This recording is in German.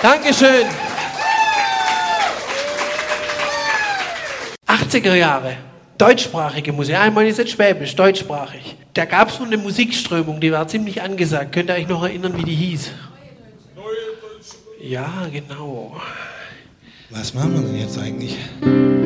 Dankeschön. 80er Jahre. Deutschsprachige Musik. Einmal ist jetzt Schwäbisch, deutschsprachig. Da gab es so eine Musikströmung, die war ziemlich angesagt. Könnt ihr euch noch erinnern, wie die hieß? Ja, genau. Was machen wir denn jetzt eigentlich?